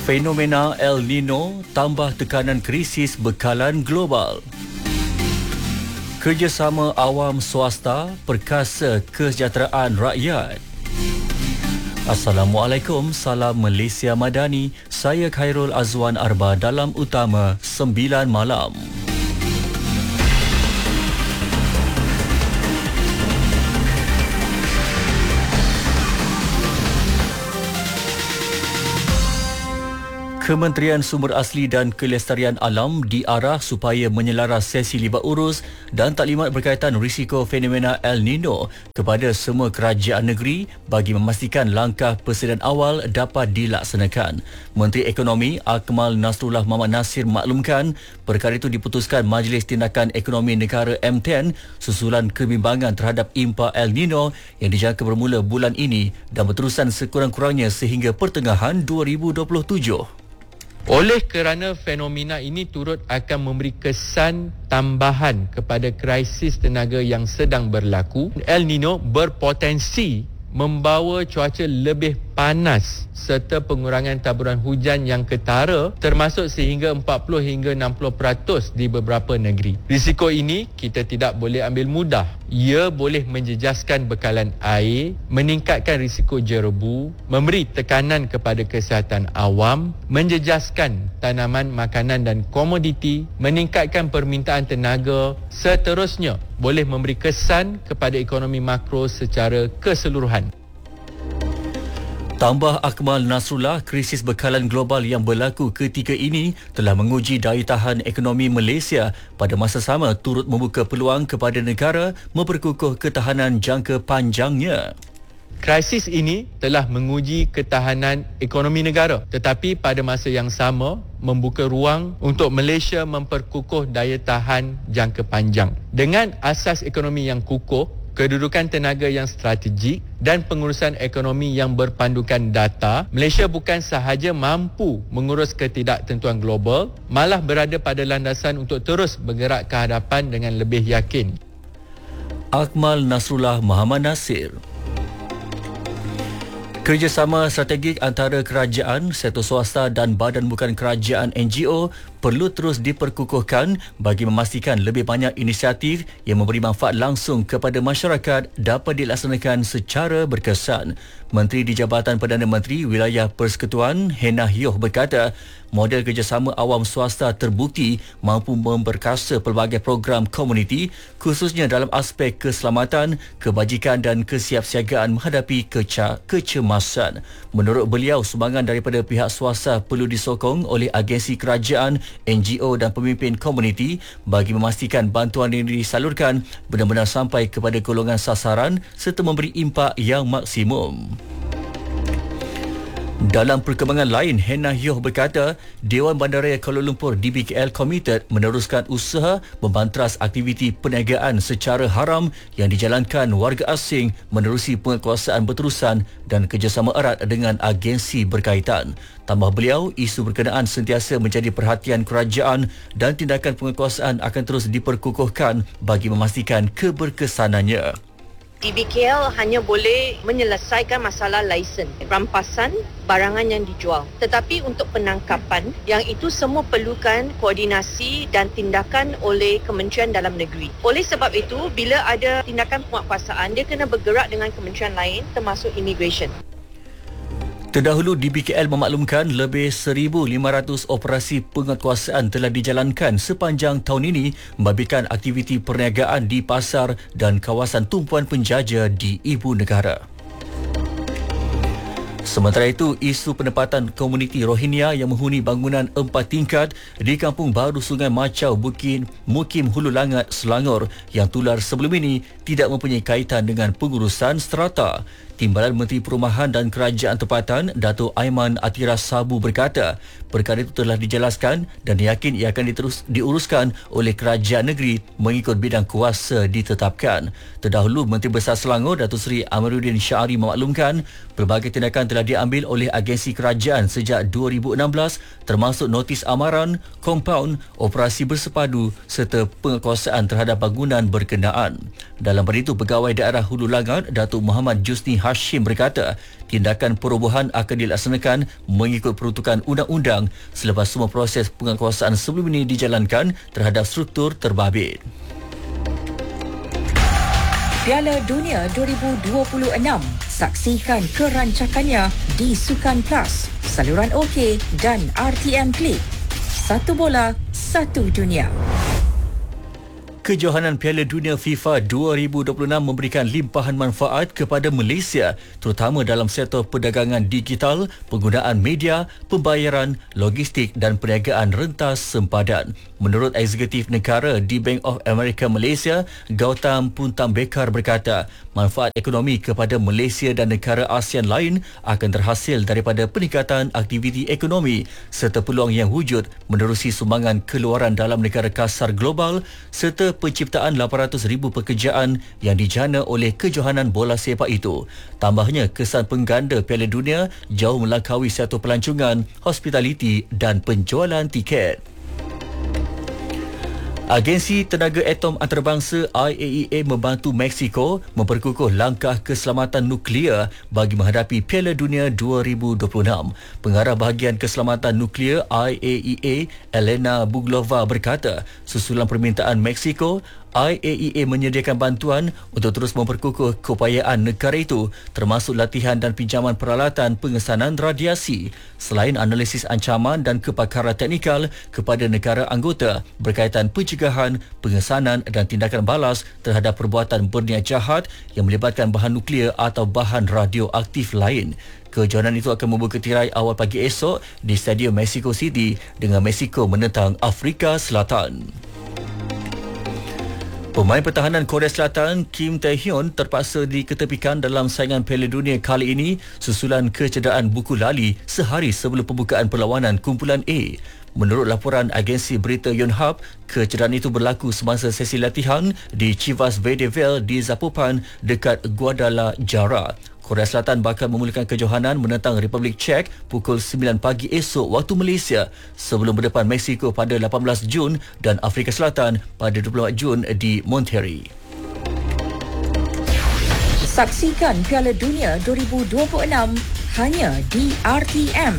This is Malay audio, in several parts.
Fenomena El Nino tambah tekanan krisis bekalan global. Kerjasama awam swasta perkasa kesejahteraan rakyat. Assalamualaikum, salam Malaysia Madani. Saya Khairul Azwan Arba dalam Utama 9 malam. Kementerian Sumber Asli dan Kelestarian Alam diarah supaya menyelaras sesi libat urus dan taklimat berkaitan risiko fenomena El Nino kepada semua kerajaan negeri bagi memastikan langkah persediaan awal dapat dilaksanakan. Menteri Ekonomi Akmal Nasrullah Muhammad Nasir maklumkan perkara itu diputuskan Majlis Tindakan Ekonomi Negara M10 susulan kebimbangan terhadap impak El Nino yang dijangka bermula bulan ini dan berterusan sekurang-kurangnya sehingga pertengahan 2027. Oleh kerana fenomena ini turut akan memberi kesan tambahan kepada krisis tenaga yang sedang berlaku, El Nino berpotensi membawa cuaca lebih panas serta pengurangan taburan hujan yang ketara termasuk sehingga 40 hingga 60% di beberapa negeri. Risiko ini kita tidak boleh ambil mudah. Ia boleh menjejaskan bekalan air, meningkatkan risiko jerebu, memberi tekanan kepada kesihatan awam, menjejaskan tanaman makanan dan komoditi, meningkatkan permintaan tenaga, seterusnya boleh memberi kesan kepada ekonomi makro secara keseluruhan. Tambah Akmal Nasrullah, krisis bekalan global yang berlaku ketika ini telah menguji daya tahan ekonomi Malaysia, pada masa sama turut membuka peluang kepada negara memperkukuh ketahanan jangka panjangnya. Krisis ini telah menguji ketahanan ekonomi negara, tetapi pada masa yang sama membuka ruang untuk Malaysia memperkukuh daya tahan jangka panjang. Dengan asas ekonomi yang kukuh, kedudukan tenaga yang strategik dan pengurusan ekonomi yang berpandukan data, Malaysia bukan sahaja mampu mengurus ketidaktentuan global, malah berada pada landasan untuk terus bergerak ke hadapan dengan lebih yakin. Akmal Nasrullah Muhammad Nasir. Kerjasama strategik antara kerajaan, sektor swasta dan badan bukan kerajaan NGO perlu terus diperkukuhkan bagi memastikan lebih banyak inisiatif yang memberi manfaat langsung kepada masyarakat dapat dilaksanakan secara berkesan. Menteri di Jabatan Perdana Menteri Wilayah Persekutuan Hennah Yoh berkata, model kerjasama awam swasta terbukti mampu memperkasa pelbagai program komuniti khususnya dalam aspek keselamatan, kebajikan dan kesiapsiagaan menghadapi kecemasan. Menurut beliau, sumbangan daripada pihak swasta perlu disokong oleh agensi kerajaan, NGO dan pemimpin komuniti bagi memastikan bantuan yang disalurkan benar-benar sampai kepada golongan sasaran serta memberi impak yang maksimum. Dalam perkembangan lain, Hennah Yoh berkata, Dewan Bandaraya Kuala Lumpur DBKL komited meneruskan usaha membantras aktiviti perniagaan secara haram yang dijalankan warga asing menerusi penguatkuasaan berterusan dan kerjasama erat dengan agensi berkaitan. Tambah beliau, isu berkenaan sentiasa menjadi perhatian kerajaan dan tindakan penguatkuasaan akan terus diperkukuhkan bagi memastikan keberkesanannya. DBKL hanya boleh menyelesaikan masalah lesen, rampasan barangan yang dijual. Tetapi untuk penangkapan, yang itu semua perlukan koordinasi dan tindakan oleh Kementerian Dalam Negeri. Oleh sebab itu, bila ada tindakan penguatkuasaan, dia kena bergerak dengan kementerian lain termasuk immigration. Terdahulu, DBKL memaklumkan lebih 1,500 operasi penguatkuasaan telah dijalankan sepanjang tahun ini membabitkan aktiviti perniagaan di pasar dan kawasan tumpuan penjaja di ibu negara. Sementara itu, isu penempatan komuniti Rohingya yang menghuni bangunan 4 tingkat di Kampung Baru Sungai Macau, Mukim Hulu Langat, Selangor yang tular sebelum ini tidak mempunyai kaitan dengan pengurusan strata. Timbalan Menteri Perumahan dan Kerajaan Tempatan Dato' Aiman Atira Sabu berkata, perkara itu telah dijelaskan dan yakin ia akan diuruskan oleh kerajaan negeri mengikut bidang kuasa ditetapkan. Terdahulu, Menteri Besar Selangor Datuk Seri Amiruddin Syahri memaklumkan pelbagai tindakan telah diambil oleh agensi kerajaan sejak 2016 termasuk notis amaran, kompaun, operasi bersepadu serta penguatkuasaan terhadap bangunan berkenaan. Dalam pada itu, Pegawai Daerah Hulu Langat Datuk Muhammad Jusni Hashim berkata, tindakan perubahan akan dilaksanakan mengikut peruntukan undang-undang selepas semua proses penguatkuasaan sebelum ini dijalankan terhadap struktur terbabit. Piala Dunia 2026. Saksikan kerancakannya di Sukan Plus, saluran OK dan RTM Klik. Satu bola, satu dunia. Kejohanan Piala Dunia FIFA 2026 memberikan limpahan manfaat kepada Malaysia, terutama dalam sektor perdagangan digital, penggunaan media, pembayaran, logistik dan perniagaan rentas sempadan. Menurut Eksekutif Negara di Bank of America Malaysia, Gautam Puntambekar berkata, manfaat ekonomi kepada Malaysia dan negara ASEAN lain akan terhasil daripada peningkatan aktiviti ekonomi serta peluang yang wujud menerusi sumbangan keluaran dalam negara kasar global serta penciptaan 800,000 pekerjaan yang dijana oleh kejohanan bola sepak itu. Tambahnya, kesan pengganda Piala Dunia jauh melangkaui sektor pelancongan, hospitaliti dan penjualan tiket. Agensi Tenaga Atom Antarabangsa IAEA membantu Mexico memperkukuh langkah keselamatan nuklear bagi menghadapi Piala Dunia 2026. Pengarah bahagian keselamatan nuklear IAEA, Elena Buglova berkata, susulan permintaan Mexico, IAEA menyediakan bantuan untuk terus memperkukuh keupayaan negara itu termasuk latihan dan pinjaman peralatan pengesanan radiasi selain analisis ancaman dan kepakaran teknikal kepada negara anggota berkaitan pencegahan, pengesanan dan tindakan balas terhadap perbuatan berniat jahat yang melibatkan bahan nuklear atau bahan radioaktif lain. Kejohanan itu akan membuka tirai awal pagi esok di Stadium Mexico City dengan Mexico menentang Afrika Selatan. Pemain pertahanan Korea Selatan Kim Tae-hyun terpaksa diketepikan dalam saingan Piala Dunia kali ini susulan kecederaan buku lali sehari sebelum pembukaan perlawanan kumpulan A. Menurut laporan agensi berita Yonhap, kecederaan itu berlaku semasa sesi latihan di Chivas Vedevil di Zapopan dekat Guadalajara. Korea Selatan bakal memulakan kejohanan menentang Republik Czech pukul 9 pagi esok waktu Malaysia sebelum berdepan Mexico pada 18 Jun dan Afrika Selatan pada 24 Jun di Monterrey. Saksikan Piala Dunia 2026 hanya di RTM.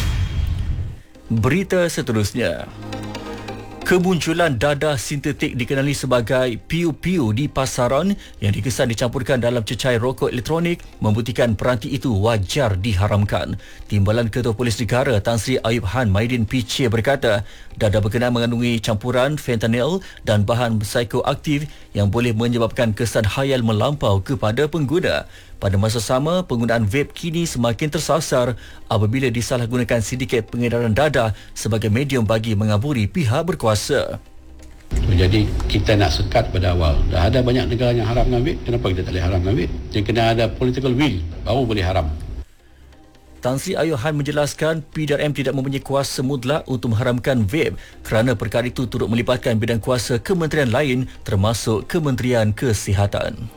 Berita seterusnya. Kemunculan dadah sintetik dikenali sebagai piu-piu di pasaran yang dikesan dicampurkan dalam cecair rokok elektronik membuktikan peranti itu wajar diharamkan. Timbalan Ketua Polis Negara Tan Sri Ayub Han Maidin Piche berkata, dadah berkenaan mengandungi campuran fentanyl dan bahan psikoaktif yang boleh menyebabkan kesan khayal melampau kepada pengguna. Pada masa sama, penggunaan vape kini semakin tersasar apabila disalahgunakan sindiket pengedaran dadah sebagai medium bagi mengaburi pihak berkuasa. Jadi kita nak sekat pada awal. Dah ada banyak negara yang haramkan vape, kenapa kita tak boleh haramkan vape? Dia kena ada political will, baru boleh haram. Tan Sri Ayub Han menjelaskan PDRM tidak mempunyai kuasa mutlak untuk mengharamkan vape kerana perkara itu turut melibatkan bidang kuasa kementerian lain termasuk Kementerian Kesihatan.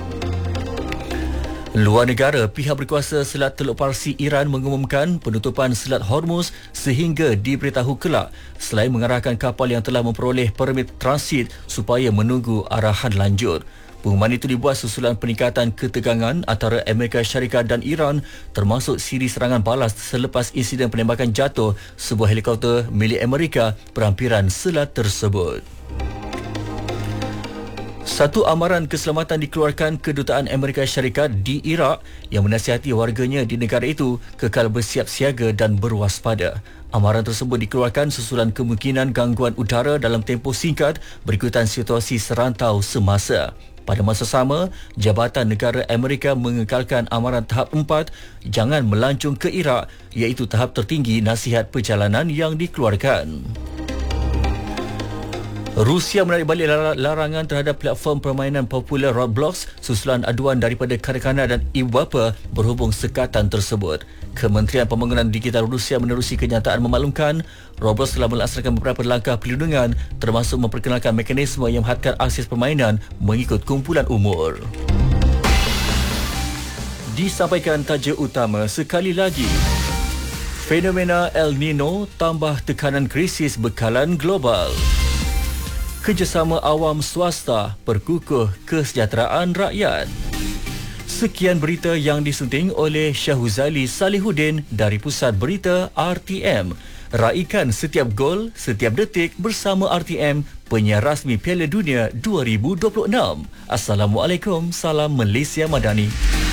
Luar negara, pihak berkuasa Selat Teluk Parsi Iran mengumumkan penutupan Selat Hormuz sehingga diberitahu kelak selain mengarahkan kapal yang telah memperoleh permit transit supaya menunggu arahan lanjut. Pengumuman itu dibuat susulan peningkatan ketegangan antara Amerika Syarikat dan Iran termasuk siri serangan balas selepas insiden penembakan jatuh sebuah helikopter milik Amerika berhampiran selat tersebut. Satu amaran keselamatan dikeluarkan Kedutaan Amerika Syarikat di Iraq yang menasihati warganya di negara itu kekal bersiap siaga dan berwaspada. Amaran tersebut dikeluarkan susulan kemungkinan gangguan udara dalam tempoh singkat berikutan situasi serantau semasa. Pada masa sama, Jabatan Negara Amerika mengekalkan amaran tahap 4 jangan melancong ke Iraq iaitu tahap tertinggi nasihat perjalanan yang dikeluarkan. Rusia menarik balik larangan terhadap platform permainan popular Roblox susulan aduan daripada kanak-kanak dan ibu bapa berhubung sekatan tersebut. Kementerian Pembangunan Digital Rusia menerusi kenyataan memaklumkan Roblox telah melaksanakan beberapa langkah perlindungan termasuk memperkenalkan mekanisme yang menghadkan akses permainan mengikut kumpulan umur. Disampaikan tajuk utama sekali lagi. Fenomena El Nino tambah tekanan krisis bekalan global. Kerjasama awam swasta perkukuh kesejahteraan rakyat. Sekian berita yang disunting oleh Syahuzali Salihuddin dari Pusat Berita RTM. Raikan setiap gol, setiap detik bersama RTM, penyiar rasmi Piala Dunia 2026. Assalamualaikum, salam Malaysia Madani.